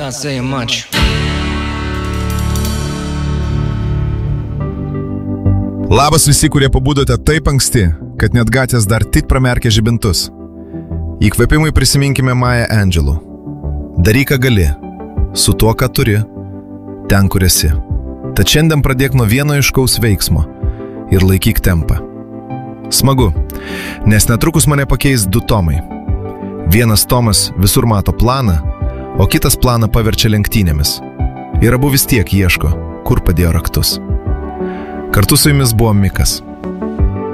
not saying much. Labas visi, kurie pabudote taip anksti, kad net gatvės dar tik pramerkė žibintus. Įkvėpimui prisiminkime Maya Angelou. Daryk, ką gali, su tuo, ką turi, ten, kur esi. Tad šiandien pradėk nuo vieno aiškaus veiksmo ir laikyk tempą. Smagu, nes netrukus mane pakeis 2 tomai. Vienas tomas visur mato planą, o kitas planą paverčia lenktynėmis. Ir abu vis tiek ieško, kur padėjo raktus. Kartu su jumis buvo Mikas.